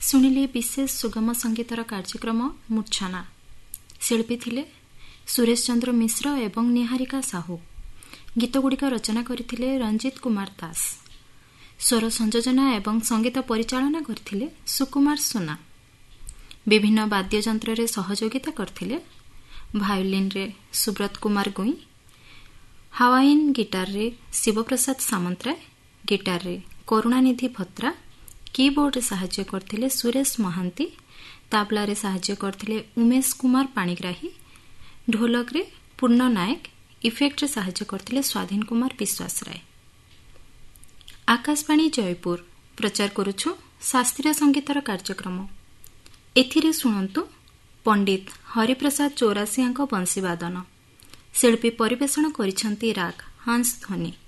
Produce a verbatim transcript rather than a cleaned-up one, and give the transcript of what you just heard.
ଶୁଣିଲେ ବିଶେଷ ସୁଗମ ସଙ୍ଗୀତର କାର୍ଯ୍ୟକ୍ରମ ମୂର୍ଚ୍ଛନା। ଶିଳ୍ପୀ ଥିଲେ ସୁରେଶ ଚନ୍ଦ୍ର ମିଶ୍ର ଏବଂ ନିହାରିକା ସାହୁ। ଗୀତଗୁଡ଼ିକ ରଚନା କରିଥିଲେ ରଞ୍ଜିତ କୁମାର ଦାସ। ସ୍ୱର ସଂଯୋଜନା ଏବଂ ସଙ୍ଗୀତ ପରିଚାଳନା କରିଥିଲେ ସୁକୁମାର ସୁନା। ବିଭିନ୍ନ ବାଦ୍ୟଯନ୍ତ୍ରରେ ସହଯୋଗିତା କରିଥିଲେ ଭାୟୋଲିନ୍ରେ ସୁବ୍ରତ କୁମାର ଗୁଇଁ, ହାୱାଇନ୍ ଗିଟାରରେ ଶିବପ୍ରସାଦ ସାମନ୍ତରାୟ, ଗିଟାରରେ କରୁଣାନିଧି ଭତ୍ରା, କିବୋର୍ଡରେ ସାହାଯ୍ୟ କରିଥିଲେ ସୁରେଶ ମହାନ୍ତି, ତାବଲାରେ ସାହାଯ୍ୟ କରିଥିଲେ ଉମେଶ କୁମାର ପାଣିଗ୍ରାହୀ, ଢୋଲକରେ ପୂର୍ଣ୍ଣ ନାୟକ, ଇଫେକ୍ଟରେ ସାହାଯ୍ୟ କରିଥିଲେ ସ୍ୱାଧୀନ କୁମାର ବିଶ୍ୱାସ ରାୟ। ଆକାଶବାଣୀ ଜୟପୁର ପ୍ରଚାର କରୁଛୁ ଶାସ୍ତ୍ରୀୟ ସଙ୍ଗୀତର କାର୍ଯ୍ୟକ୍ରମ। ଏଥିରେ ଶୁଣନ୍ତୁ ପଣ୍ଡିତ ହରିପ୍ରସାଦ ଚୌରାସିଆଙ୍କ ବଂଶୀବାଦନ। ଶିଳ୍ପୀ ପରିବେଷଣ କରିଛନ୍ତି ରାଗ ହଂସ ଧ୍ୱନି।